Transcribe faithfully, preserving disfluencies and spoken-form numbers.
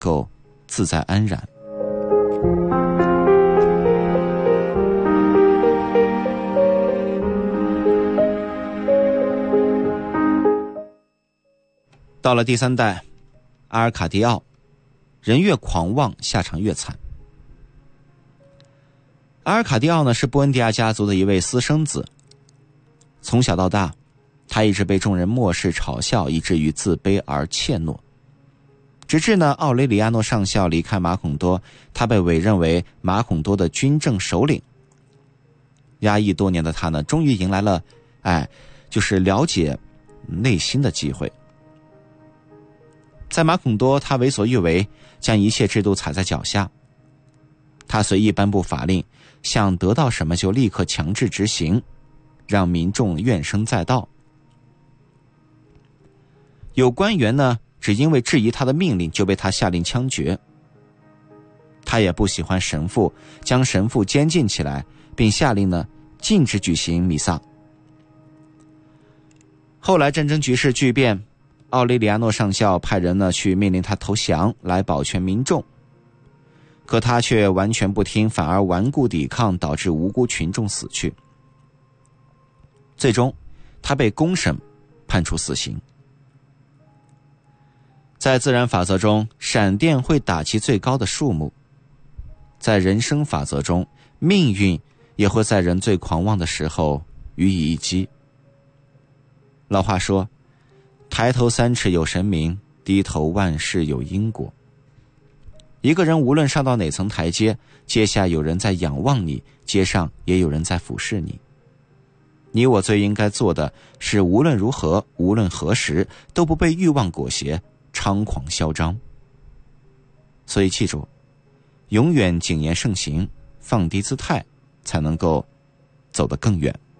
够自在安然。到了第三代阿尔卡迪奥，人越狂妄，下场越惨。阿尔卡迪奥呢，是布恩迪亚家族的一位私生子，从小到大他一直被众人漠视嘲笑，以至于自卑而怯懦。直至呢奥雷里亚诺上校离开马孔多，他被委任为马孔多的军政首领。压抑多年的他呢，终于迎来了哎就是了解内心的机会。在马孔多，他为所欲为，将一切制度踩在脚下。他随意颁布法令，想得到什么就立刻强制执行，让民众怨声载道。有官员呢，只因为质疑他的命令就被他下令枪决。他也不喜欢神父，将神父监禁起来，并下令呢禁止举行弥撒。后来战争局势巨变，奥雷里亚诺上校派人呢去命令他投降，来保全民众。可他却完全不听，反而顽固抵抗，导致无辜群众死去。最终他被公审，判处死刑。在自然法则中，闪电会打击最高的树木；在人生法则中，命运也会在人最狂妄的时候予以一击。老话说，抬头三尺有神明，低头万事有因果。一个人无论上到哪层台阶，阶下有人在仰望你，阶上也有人在俯视你。你我最应该做的是，无论如何，无论何时，都不被欲望裹挟，猖狂嚣张。所以记住，永远谨言慎行，放低姿态，才能够走得更远。